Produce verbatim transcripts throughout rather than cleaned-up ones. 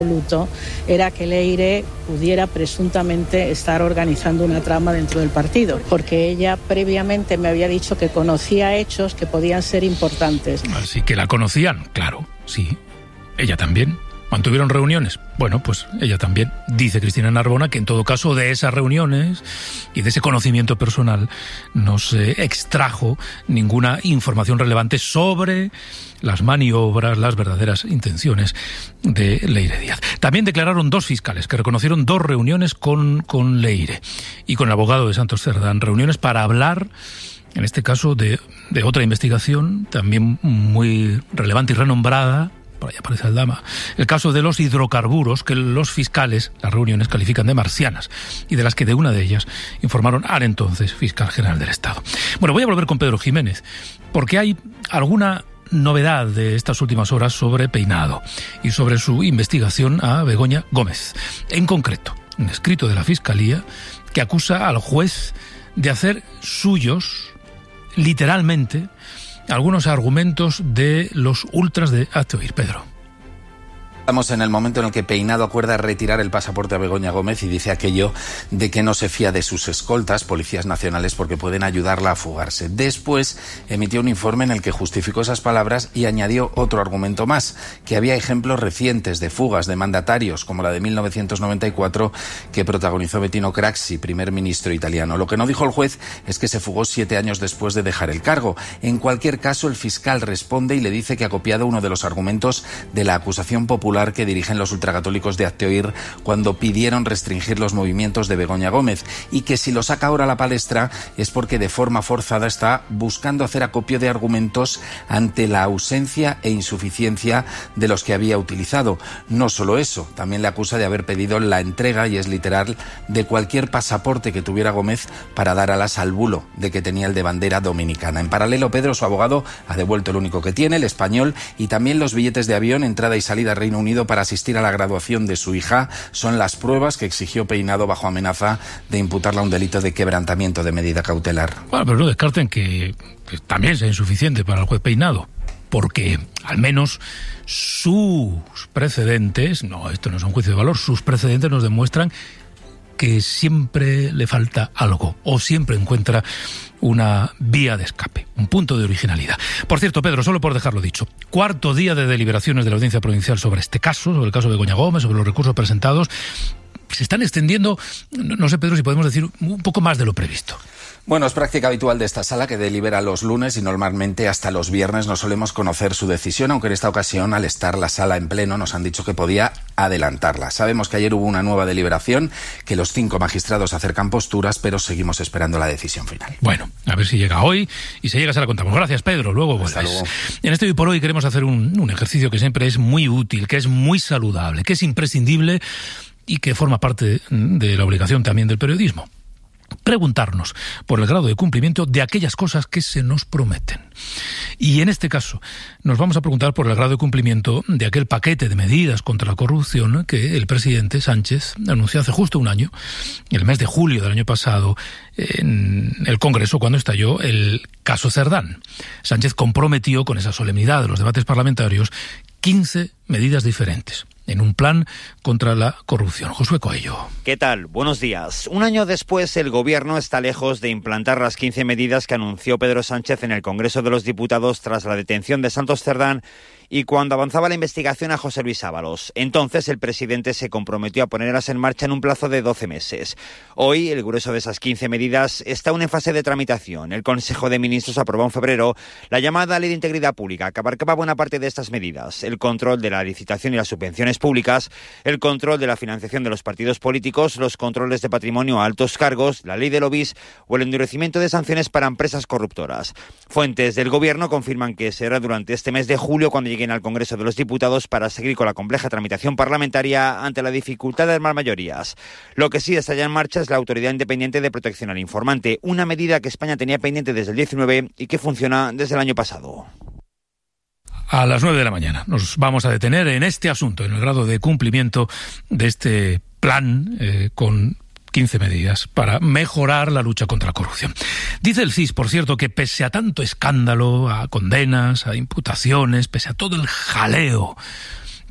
absoluto era que Leire pudiera presuntamente estar organizando una trama dentro del partido, porque ella previamente me había dicho que conocía hechos que podían ser importantes. Así que la conocían, claro, sí. Ella también. ¿Mantuvieron reuniones? Bueno, pues ella también. Dice Cristina Narbona que en todo caso de esas reuniones y de ese conocimiento personal no se extrajo ninguna información relevante sobre las maniobras, las verdaderas intenciones de Leire Díaz. También declararon dos fiscales que reconocieron dos reuniones con, con Leire y con el abogado de Santos Cerdán, reuniones para hablar, en este caso, de, de otra investigación también muy relevante y renombrada. Por ahí aparece Aldama, el caso de los hidrocarburos que los fiscales, las reuniones, califican de marcianas y de las que de una de ellas informaron al entonces fiscal general del Estado. Bueno, voy a volver con Pedro Jiménez, porque hay alguna novedad de estas últimas horas sobre Peinado y sobre su investigación a Begoña Gómez. En concreto, un escrito de la Fiscalía que acusa al juez de hacer suyos, literalmente, algunos argumentos de los ultras de Hazte Oír. Pedro. Estamos en el momento en el que Peinado acuerda retirar el pasaporte a Begoña Gómez y dice aquello de que no se fía de sus escoltas, policías nacionales, porque pueden ayudarla a fugarse. Después emitió un informe en el que justificó esas palabras y añadió otro argumento más, que había ejemplos recientes de fugas de mandatarios, como la de mil novecientos noventa y cuatro que protagonizó Bettino Craxi, primer ministro italiano. Lo que no dijo el juez es que se fugó siete años después de dejar el cargo. En cualquier caso, el fiscal responde y le dice que ha copiado uno de los argumentos de la acusación popular que dirigen los ultracatólicos de Hazte Oír cuando pidieron restringir los movimientos de Begoña Gómez, y que si lo saca ahora a la palestra es porque de forma forzada está buscando hacer acopio de argumentos ante la ausencia e insuficiencia de los que había utilizado. No solo eso, también le acusa de haber pedido la entrega, y es literal, de cualquier pasaporte que tuviera Gómez para dar alas al bulo de que tenía el de bandera dominicana. En paralelo, Pedro, su abogado, ha devuelto el único que tiene, el español, y también los billetes de avión, entrada y salida a Reino Unido para asistir a la graduación de su hija. Son las pruebas que exigió Peinado bajo amenaza de imputarla un delito de quebrantamiento de medida cautelar. Bueno, pero no descarten que, que también sea insuficiente para el juez Peinado, porque al menos sus precedentes, no, esto no es un juicio de valor, sus precedentes nos demuestran que siempre le falta algo, o siempre encuentra una vía de escape, un punto de originalidad. Por cierto, Pedro, solo por dejarlo dicho, cuarto día de deliberaciones de la Audiencia Provincial sobre este caso, sobre el caso de Begoña Gómez, sobre los recursos presentados. Se están extendiendo, no sé, Pedro, si podemos decir un poco más de lo previsto. Bueno, es práctica habitual de esta sala que delibera los lunes y normalmente hasta los viernes no solemos conocer su decisión, aunque en esta ocasión, al estar la sala en pleno, nos han dicho que podía adelantarla. Sabemos que ayer hubo una nueva deliberación, que los cinco magistrados acercan posturas, pero seguimos esperando la decisión final. Bueno, a ver si llega hoy y si llega se la contamos. Gracias, Pedro, luego vuelves. Hasta luego. En este Hoy por Hoy queremos hacer un, un ejercicio que siempre es muy útil, que es muy saludable, que es imprescindible y que forma parte de la obligación también del periodismo. Preguntarnos por el grado de cumplimiento de aquellas cosas que se nos prometen. Y en este caso nos vamos a preguntar por el grado de cumplimiento de aquel paquete de medidas contra la corrupción que el presidente Sánchez anunció hace justo un año, en el mes de julio del año pasado, en el Congreso, cuando estalló el caso Cerdán. Sánchez comprometió con esa solemnidad de los debates parlamentarios quince medidas diferentes en un plan contra la corrupción. Josué Coello. ¿Qué tal? Buenos días. Un año después, el Gobierno está lejos de implantar las quince medidas que anunció Pedro Sánchez en el Congreso de los Diputados tras la detención de Santos Cerdán y cuando avanzaba la investigación a José Luis Ábalos. Entonces, el presidente se comprometió a ponerlas en marcha en un plazo de doce meses. Hoy, el grueso de esas quince medidas está aún en fase de tramitación. El Consejo de Ministros aprobó en febrero la llamada Ley de Integridad Pública, que abarcaba buena parte de estas medidas: el control de la licitación y las subvenciones públicas, el control de la financiación de los partidos políticos, los controles de patrimonio a altos cargos, la ley de lobbies o el endurecimiento de sanciones para empresas corruptoras. Fuentes del Gobierno confirman que será durante este mes de julio cuando llegue al Congreso de los Diputados para seguir con la compleja tramitación parlamentaria ante la dificultad de armar mayorías. Lo que sí está ya en marcha es la Autoridad Independiente de Protección al Informante, una medida que España tenía pendiente desde el diecinueve y que funciona desde el año pasado. A las nueve de la mañana nos vamos a detener en este asunto, en el grado de cumplimiento de este plan eh, con quince medidas para mejorar la lucha contra la corrupción. Dice el C I S, por cierto, que pese a tanto escándalo, a condenas, a imputaciones, pese a todo el jaleo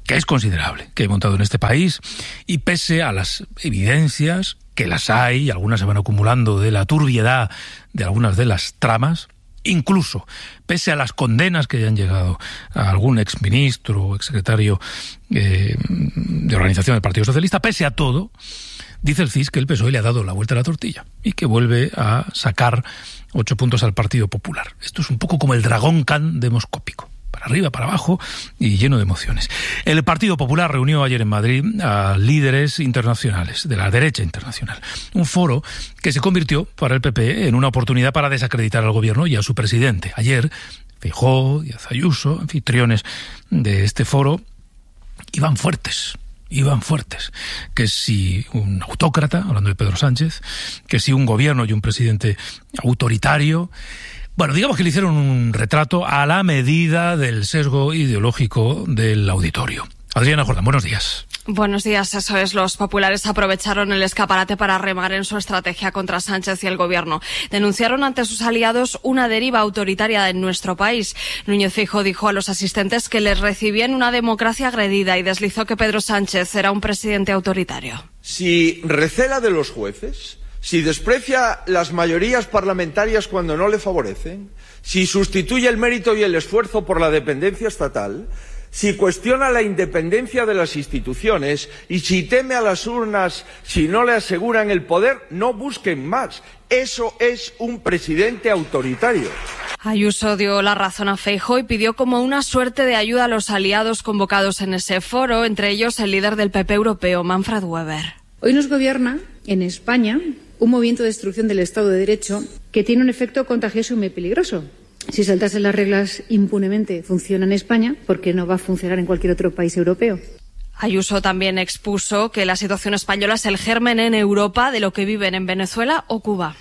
que es considerable, que he montado en este país, y pese a las evidencias, que las hay, y algunas se van acumulando, de la turbiedad de algunas de las tramas, incluso pese a las condenas que hayan llegado a algún exministro o exsecretario eh, de organización del Partido Socialista, pese a todo, dice el C I S que el P S O E le ha dado la vuelta a la tortilla y que vuelve a sacar ocho puntos al Partido Popular. Esto es un poco como el dragón Khan demoscópico, para arriba, para abajo y lleno de emociones. El Partido Popular reunió ayer en Madrid a líderes internacionales, de la derecha internacional. Un foro que se convirtió para el P P en una oportunidad para desacreditar al gobierno y a su presidente. Ayer, Feijóo, Díaz Ayuso, anfitriones de este foro, iban fuertes. Iban fuertes, que si un autócrata, hablando de Pedro Sánchez, que si un gobierno y un presidente autoritario. Bueno, digamos que le hicieron un retrato a la medida del sesgo ideológico del auditorio. Adriana Jordán, buenos días. Buenos días, eso es. Los populares aprovecharon el escaparate para remar en su estrategia contra Sánchez y el gobierno. Denunciaron ante sus aliados una deriva autoritaria en nuestro país. Núñez Feijóo dijo a los asistentes que les recibían una democracia agredida y deslizó que Pedro Sánchez era un presidente autoritario. Si recela de los jueces, si desprecia las mayorías parlamentarias cuando no le favorecen, si sustituye el mérito y el esfuerzo por la dependencia estatal, si cuestiona la independencia de las instituciones y si teme a las urnas si no le aseguran el poder, no busquen más. Eso es un presidente autoritario. Ayuso dio la razón a Feijóo y pidió como una suerte de ayuda a los aliados convocados en ese foro, entre ellos el líder del P P europeo, Manfred Weber. Hoy nos gobierna en España un movimiento de destrucción del Estado de Derecho que tiene un efecto contagioso y muy peligroso. Si saltarse las reglas impunemente funciona en España, ¿por qué no va a funcionar en cualquier otro país europeo? Ayuso también expuso que la situación española es el germen en Europa de lo que viven en Venezuela o Cuba.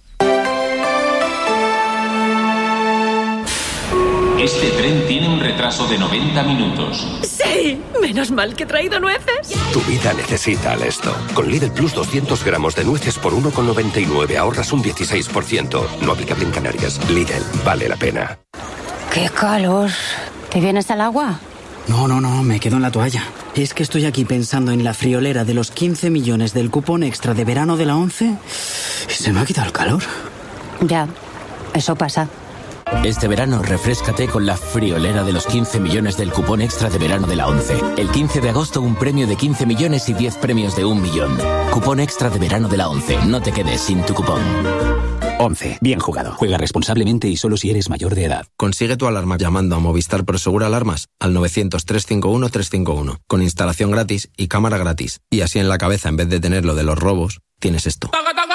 Este tren tiene un retraso de noventa minutos. ¡Sí! Menos mal que he traído nueces. Tu vida necesita esto. Con Lidl Plus doscientos gramos de nueces por uno con noventa y nueve ahorras un dieciséis por ciento. No aplicable en Canarias. Lidl, vale la pena. ¡Qué calor! ¿Te vienes al agua? No, no, no, me quedo en la toalla. Es que estoy aquí pensando en la friolera de los quince millones del cupón extra de verano de la ONCE y se me ha quitado el calor. Ya, eso pasa. Este verano refréscate con la friolera de los quince millones del cupón extra de verano de la ONCE. El quince de agosto un premio de quince millones y diez premios de un millón. Cupón extra de verano de la ONCE. No te quedes sin tu cupón. ONCE. Bien jugado. Juega responsablemente y solo si eres mayor de edad. Consigue tu alarma llamando a Movistar Prosegur Alarmas al novecientos, trescientos cincuenta y uno, trescientos cincuenta y uno. Con instalación gratis y cámara gratis. Y así en la cabeza, en vez de tener lo de los robos, tienes esto.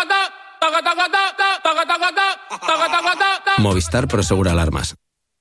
Movistar Prosegur Alarmas.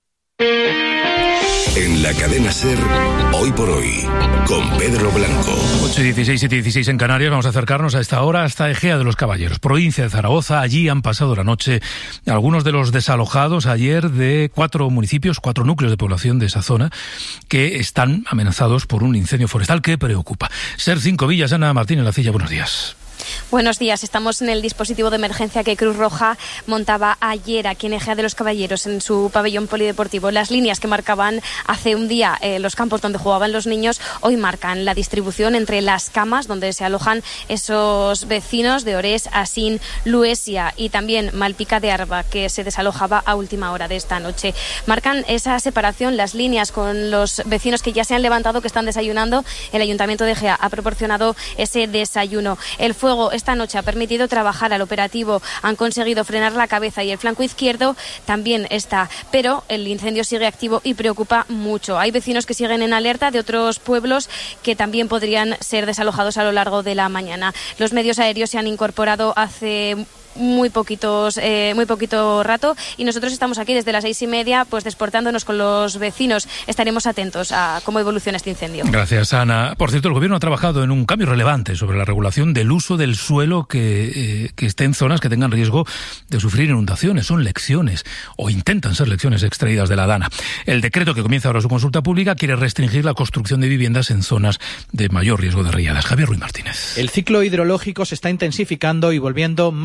En la cadena SER, hoy por hoy, con Pedro Blanco. ocho y dieciséis, siete y dieciséis en Canarias. Vamos a acercarnos a esta hora hasta Ejea de los Caballeros, provincia de Zaragoza. Allí han pasado la noche algunos de los desalojados ayer de cuatro municipios, cuatro núcleos de población de esa zona, que están amenazados por un incendio forestal que preocupa. SER cinco Villas, Ana Martínez Lacilla, buenos días. Buenos días, estamos en el dispositivo de emergencia que Cruz Roja montaba ayer aquí en Ejea de los Caballeros, en su pabellón polideportivo. Las líneas que marcaban hace un día eh, los campos donde jugaban los niños, hoy marcan la distribución entre las camas donde se alojan esos vecinos de Orés, Asín, Luesia y también Malpica de Arba, que se desalojaba a última hora de esta noche. Marcan esa separación, las líneas con los vecinos que ya se han levantado, que están desayunando. El Ayuntamiento de Ejea ha proporcionado ese desayuno. El fuego esta noche ha permitido trabajar al operativo, han conseguido frenar la cabeza y el flanco izquierdo también está, pero el incendio sigue activo y preocupa mucho. Hay vecinos que siguen en alerta de otros pueblos que también podrían ser desalojados a lo largo de la mañana. Los medios aéreos se han incorporado hace muy poquitos, eh, muy poquito rato y nosotros estamos aquí desde las seis y media pues desportándonos con los vecinos. Estaremos atentos a cómo evoluciona este incendio. Gracias, Ana. Por cierto, el Gobierno ha trabajado en un cambio relevante sobre la regulación del uso del suelo que, eh, que esté en zonas que tengan riesgo de sufrir inundaciones. Son lecciones o intentan ser lecciones extraídas de la Dana. El decreto que comienza ahora su consulta pública quiere restringir la construcción de viviendas en zonas de mayor riesgo de riadas. Javier Ruiz Martínez. El ciclo hidrológico se está intensificando y volviendo más inestable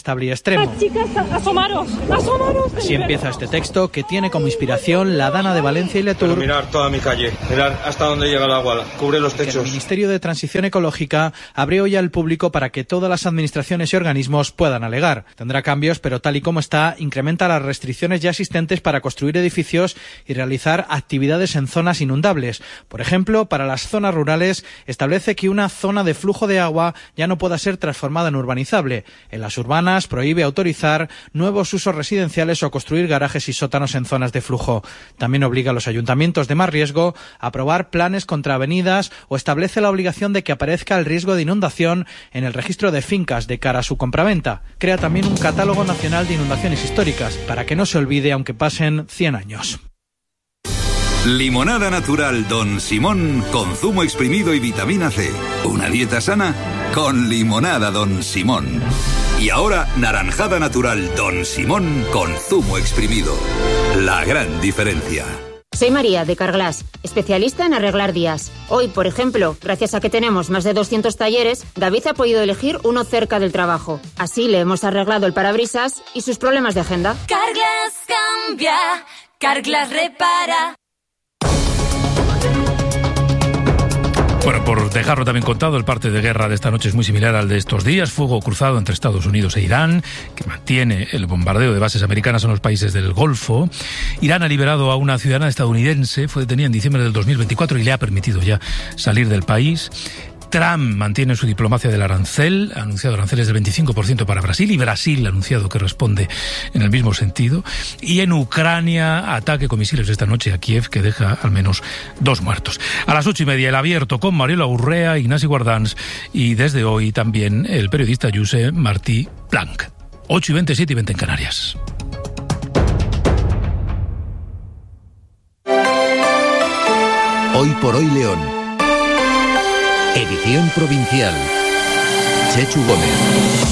inestable y extremo. Chicas, asomaros, asomaros. Así empieza este texto, que tiene como inspiración la Dana de Valencia y Letour. Pero mirar toda mi calle, mirar hasta dónde llega el agua, cubre los techos. El Ministerio de Transición Ecológica abre hoy al público para que todas las administraciones y organismos puedan alegar. Tendrá cambios, pero tal y como está, incrementa las restricciones ya existentes para construir edificios y realizar actividades en zonas inundables. Por ejemplo, para las zonas rurales, establece que una zona de flujo de agua ya no pueda ser transformada en urbanizable. En las urbanas prohíbe autorizar nuevos usos residenciales o construir garajes y sótanos en zonas de flujo. También obliga a los ayuntamientos de más riesgo a aprobar planes contra avenidas o establece la obligación de que aparezca el riesgo de inundación en el registro de fincas de cara a su compraventa. Crea también un catálogo nacional de inundaciones históricas para que no se olvide aunque pasen cien años. Limonada natural Don Simón con zumo exprimido y vitamina C. Una dieta sana con limonada Don Simón. Y ahora naranjada natural Don Simón con zumo exprimido. La gran diferencia. Soy María, de Carglass, especialista en arreglar días. Hoy, por ejemplo, gracias a que tenemos más de doscientos talleres, David ha podido elegir uno cerca del trabajo. Así le hemos arreglado el parabrisas y sus problemas de agenda. Carglass cambia, Carglass repara. Bueno, por dejarlo también contado, el parte de guerra de esta noche es muy similar al de estos días. Fuego cruzado entre Estados Unidos e Irán, que mantiene el bombardeo de bases americanas en los países del Golfo. Irán ha liberado a una ciudadana estadounidense, fue detenida en diciembre del dos mil veinticuatro y le ha permitido ya salir del país. Trump mantiene su diplomacia del arancel, ha anunciado aranceles del veinticinco por ciento para Brasil y Brasil ha anunciado que responde en el mismo sentido. Y en Ucrania, ataque con misiles esta noche a Kiev que deja al menos dos muertos. A las ocho y media el abierto con Mariola Urrea, Ignasi Guardans y desde hoy también el periodista Josep Martí Blanc. ocho y veinte, siete y veinte en Canarias. Hoy por hoy León. Edición provincial. Chechu Gómez.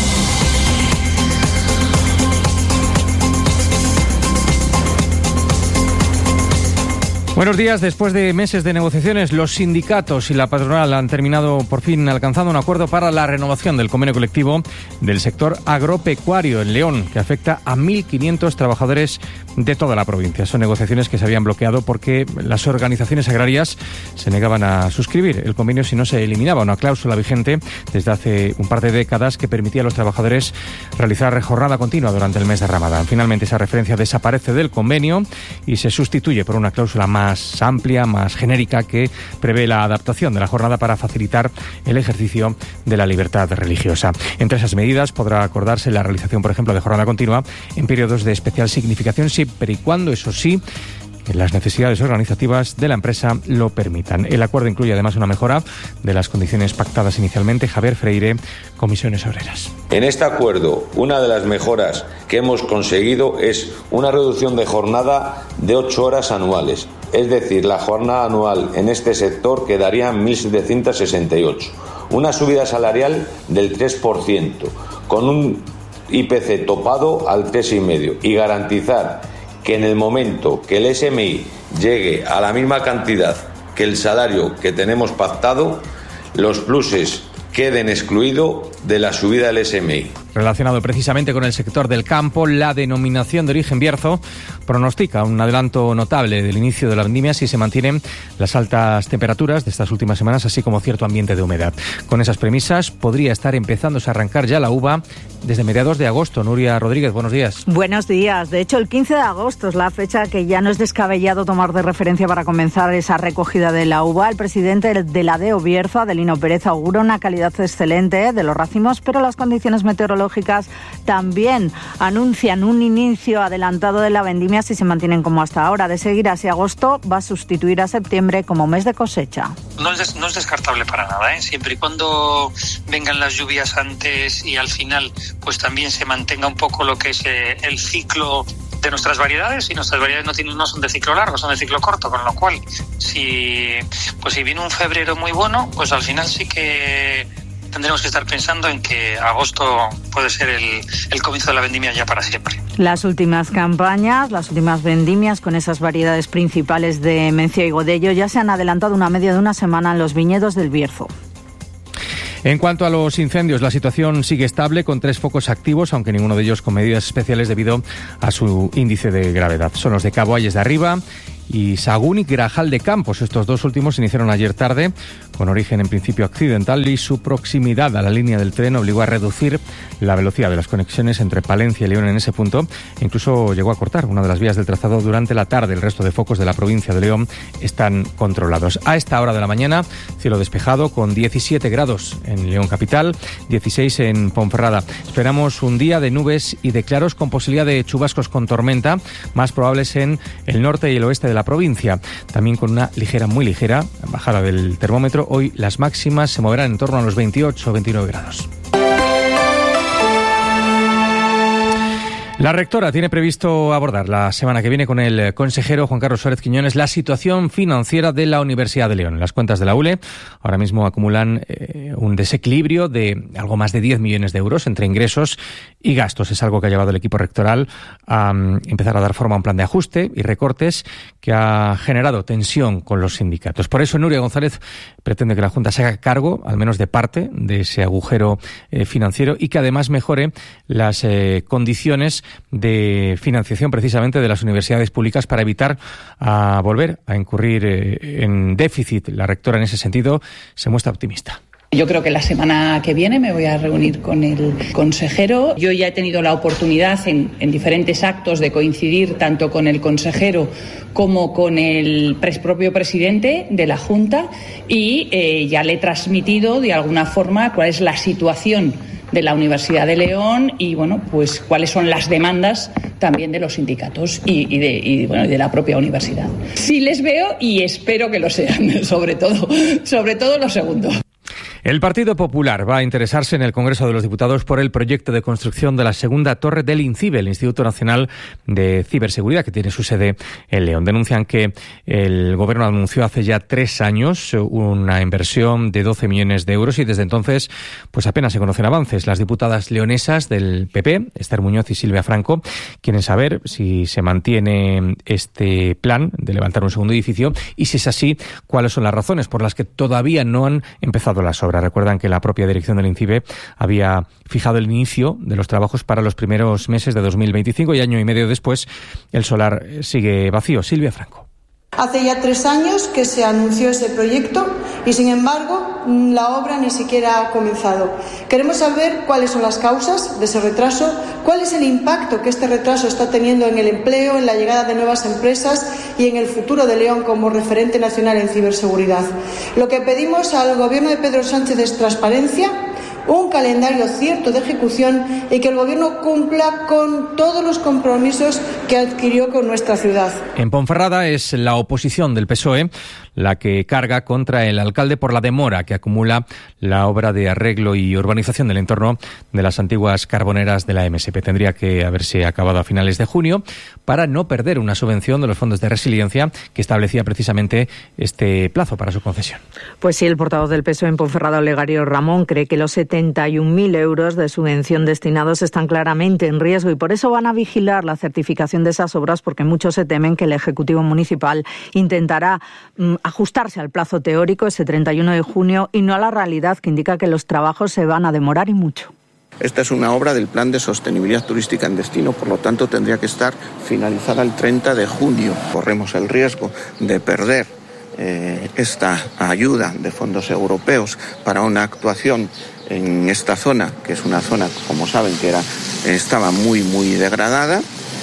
Buenos días. Después de meses de negociaciones, los sindicatos y la patronal han terminado por fin alcanzando un acuerdo para la renovación del convenio colectivo del sector agropecuario en León, que afecta a mil quinientos trabajadores de toda la provincia. Son negociaciones que se habían bloqueado porque las organizaciones agrarias se negaban a suscribir el convenio si no se eliminaba una cláusula vigente desde hace un par de décadas que permitía a los trabajadores realizar jornada continua durante el mes de Ramadán. Finalmente esa referencia desaparece del convenio y se sustituye por una cláusula más más amplia, más genérica, que prevé la adaptación de la jornada para facilitar el ejercicio de la libertad religiosa. Entre esas medidas podrá acordarse la realización, por ejemplo, de jornada continua en periodos de especial significación, siempre y cuando, eso sí, las necesidades organizativas de la empresa lo permitan. El acuerdo incluye además una mejora de las condiciones pactadas inicialmente. Javier Freire, Comisiones Obreras. En este acuerdo, una de las mejoras que hemos conseguido es una reducción de jornada de ocho horas anuales. Es decir, la jornada anual en este sector quedaría en mil setecientos sesenta y ocho. Una subida salarial del tres por ciento, con un I P C topado al tres coma cinco por ciento y garantizar que en el momento que el S M I llegue a la misma cantidad que el salario que tenemos pactado, los pluses queden excluidos de la subida del S M I. Relacionado precisamente con el sector del campo, la denominación de origen Bierzo pronostica un adelanto notable del inicio de la vendimia si se mantienen las altas temperaturas de estas últimas semanas, así como cierto ambiente de humedad. Con esas premisas podría estar empezándose a arrancar ya la uva desde mediados de agosto. Nuria Rodríguez, buenos días. Buenos días. De hecho, el quince de agosto es la fecha que ya no es descabellado tomar de referencia para comenzar esa recogida de la uva. El presidente de la D E O Bierzo, Adelino Pérez, augura una calidad excelente de los racimos, pero las condiciones meteorológicas también anuncian un inicio adelantado de la vendimia si se mantienen como hasta ahora. De seguir así, agosto va a sustituir a septiembre como mes de cosecha. No es, des, no es descartable para nada, ¿eh? Siempre y cuando vengan las lluvias antes y al final pues también se mantenga un poco lo que es eh, el ciclo de nuestras variedades, y nuestras variedades no tienen, no son de ciclo largo, son de ciclo corto, con lo cual si pues si viene un febrero muy bueno, pues al final sí que tendremos que estar pensando en que agosto puede ser el, el comienzo de la vendimia ya para siempre. Las últimas campañas, las últimas vendimias con esas variedades principales de Mencia y Godello ya se han adelantado una media de una semana en los viñedos del Bierzo. En cuanto a los incendios, la situación sigue estable con tres focos activos, aunque ninguno de ellos con medidas especiales debido a su índice de gravedad. Son los de Cabo Ayes de Arriba y Sagún y Grajal de Campos. Estos dos últimos se iniciaron ayer tarde, con origen en principio accidental, y su proximidad a la línea del tren obligó a reducir la velocidad de las conexiones entre Palencia y León en ese punto. Incluso llegó a cortar una de las vías del trazado durante la tarde. El resto de focos de la provincia de León están controlados. A esta hora de la mañana, cielo despejado con diecisiete grados en León capital, dieciséis en Ponferrada. Esperamos un día de nubes y de claros con posibilidad de chubascos con tormenta, más probables en el norte y el oeste de la provincia. También con una ligera, muy ligera bajada del termómetro. Hoy las máximas se moverán en torno a los veintiocho o veintinueve grados. La rectora tiene previsto abordar la semana que viene con el consejero Juan Carlos Suárez Quiñones la situación financiera de la Universidad de León. Las cuentas de la U L E ahora mismo acumulan eh, un desequilibrio de algo más de diez millones de euros entre ingresos y gastos. Es algo que ha llevado el equipo rectoral a um, empezar a dar forma a un plan de ajuste y recortes que ha generado tensión con los sindicatos. Por eso Nuria González pretende que la Junta se haga cargo, al menos de parte, de ese agujero eh, financiero y que además mejore las eh, condiciones de financiación precisamente de las universidades públicas para evitar a volver a incurrir eh, en déficit. La rectora en ese sentido se muestra optimista. Yo creo que la semana que viene me voy a reunir con el consejero. Yo ya he tenido la oportunidad en, en diferentes actos de coincidir tanto con el consejero como con el pres, propio presidente de la Junta y eh, ya le he transmitido de alguna forma cuál es la situación de la Universidad de León y bueno, pues cuáles son las demandas también de los sindicatos y, y, de, y bueno, de la propia universidad. Sí les veo y espero que lo sean, sobre todo, sobre todo lo segundo. El Partido Popular va a interesarse en el Congreso de los Diputados por el proyecto de construcción de la segunda torre del INCIBE, el Instituto Nacional de Ciberseguridad, que tiene su sede en León. Denuncian que el Gobierno anunció hace ya tres años una inversión de doce millones de euros y desde entonces pues apenas se conocen avances. Las diputadas leonesas del P P, Esther Muñoz y Silvia Franco, quieren saber si se mantiene este plan de levantar un segundo edificio y si es así, cuáles son las razones por las que todavía no han empezado las obras. Recuerdan que la propia dirección del INCIBE había fijado el inicio de los trabajos para los primeros meses de dos mil veinticinco y año y medio después el solar sigue vacío. Silvia Franco. Hace ya tres años que se anunció ese proyecto y, sin embargo, la obra ni siquiera ha comenzado. Queremos saber cuáles son las causas de ese retraso, cuál es el impacto que este retraso está teniendo en el empleo, en la llegada de nuevas empresas y en el futuro de León como referente nacional en ciberseguridad. Lo que pedimos al Gobierno de Pedro Sánchez es transparencia, un calendario cierto de ejecución y que el Gobierno cumpla con todos los compromisos que adquirió con nuestra ciudad. En Ponferrada es la oposición del P S O E la que carga contra el alcalde por la demora que acumula la obra de arreglo y urbanización del entorno de las antiguas carboneras de la M S P. Tendría que haberse acabado a finales de junio para no perder una subvención de los fondos de resiliencia que establecía precisamente este plazo para su concesión. Pues sí, el portavoz del P S O E en Ponferrada, Olegario Ramón, cree que los setenta y un mil euros de subvención destinados están claramente en riesgo y por eso van a vigilar la certificación de esas obras, porque muchos se temen que el Ejecutivo Municipal intentará mm, ajustarse al plazo teórico, ese treinta y uno de junio, y no a la realidad que indica que los trabajos se van a demorar y mucho. Esta es una obra del Plan de Sostenibilidad Turística en Destino, por lo tanto tendría que estar finalizada el treinta de junio. Corremos el riesgo de perder eh, esta ayuda de fondos europeos para una actuación en esta zona, que es una zona, como saben, que era estaba muy, muy degradada.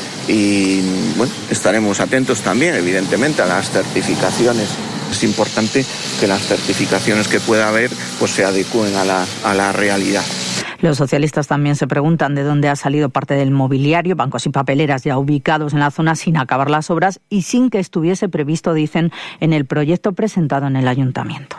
Y bueno, estaremos atentos también, evidentemente, a las certificaciones. Es importante que las certificaciones que pueda haber pues se adecúen a la, a la realidad. Los socialistas también se preguntan de dónde ha salido parte del mobiliario, bancos y papeleras ya ubicados en la zona sin acabar las obras y sin que estuviese previsto, dicen, en el proyecto presentado en el ayuntamiento.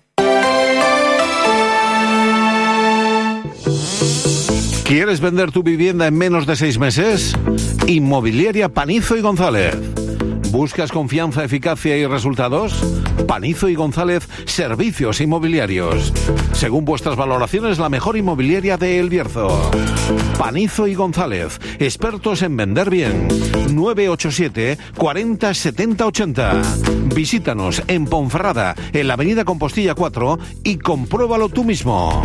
¿Quieres vender tu vivienda en menos de seis meses? Inmobiliaria Panizo y González. ¿Buscas confianza, eficacia y resultados? Panizo y González, Servicios Inmobiliarios. Según vuestras valoraciones, la mejor inmobiliaria de El Bierzo. Panizo y González, expertos en vender bien. nueve ocho siete, cuarenta, setenta, ochenta. Visítanos en Ponferrada, en la avenida Compostilla cuatro, y compruébalo tú mismo.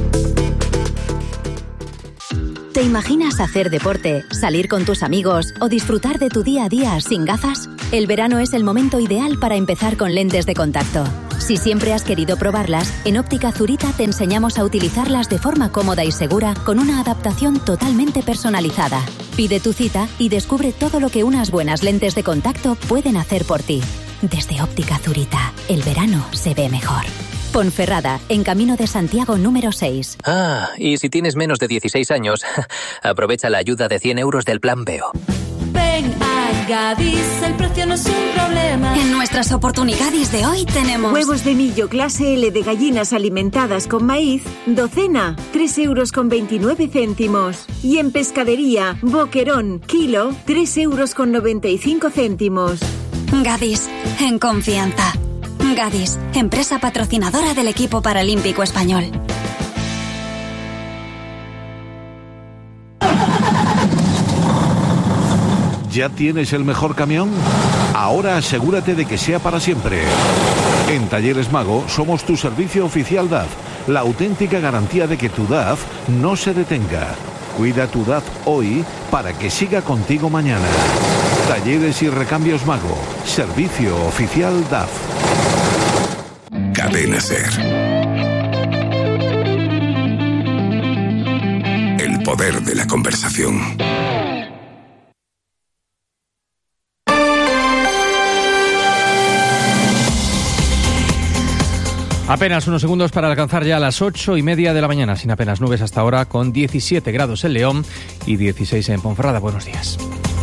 ¿Te imaginas hacer deporte, salir con tus amigos o disfrutar de tu día a día sin gafas? El verano es el momento ideal para empezar con lentes de contacto. Si siempre has querido probarlas, en Óptica Zurita te enseñamos a utilizarlas de forma cómoda y segura con una adaptación totalmente personalizada. Pide tu cita y descubre todo lo que unas buenas lentes de contacto pueden hacer por ti. Desde Óptica Zurita, el verano se ve mejor. Ponferrada, en Camino de Santiago número seis. Ah, y si tienes menos de dieciséis años, aprovecha la ayuda de cien euros del Plan B E O. Ven a Gadis, el precio no es un problema. En nuestras oportunidades de hoy tenemos huevos de millo clase L de gallinas alimentadas con maíz, docena, tres euros con veintinueve céntimos. Y en pescadería, boquerón, kilo, tres euros con noventa y cinco céntimos. Gadis, en confianza. Gadis, empresa patrocinadora del equipo paralímpico español. ¿Ya tienes el mejor camión? Ahora asegúrate de que sea para siempre. En Talleres Mago somos tu servicio oficial D A F, la auténtica garantía de que tu D A F no se detenga. Cuida tu D A F hoy para que siga contigo mañana. Talleres y Recambios Mago, servicio oficial D A F. Cadena SER. El poder de la conversación. Apenas unos segundos para alcanzar ya las ocho y media de la mañana, sin apenas nubes hasta ahora, con diecisiete grados en León y dieciséis en Ponferrada. Buenos días.